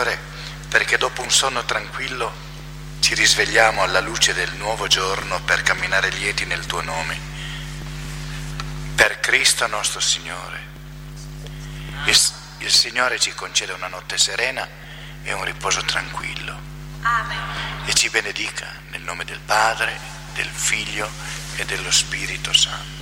Signore, perché dopo un sonno tranquillo ci risvegliamo alla luce del nuovo giorno per camminare lieti nel tuo nome. Per Cristo nostro Signore. Il Signore ci concede una notte serena e un riposo tranquillo. Amen. E ci benedica nel nome del Padre, del Figlio e dello Spirito Santo.